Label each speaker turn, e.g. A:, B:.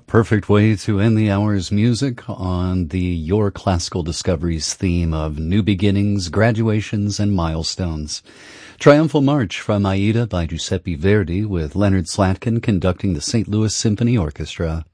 A: Perfect way to end the hour's music on the Your Classical Discoveries theme of new beginnings, graduations, and milestones. Triumphal March from Aida by Giuseppe Verdi with Leonard Slatkin conducting the St. Louis Symphony Orchestra.